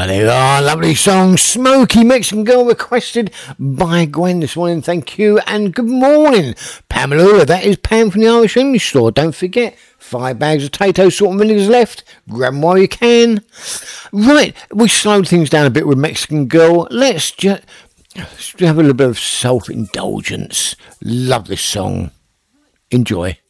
there you are, lovely song, Smoky Mexican Girl, requested by Gwen this morning. Thank you, and good morning, Pamela. That is Pam from the Irish English Store. Don't forget, 5 bags of potatoes, salt and vinegars left. Grab them while you can. Right, we slowed things down a bit with Mexican Girl. Let's just have a little bit of self-indulgence. Love this song. Enjoy.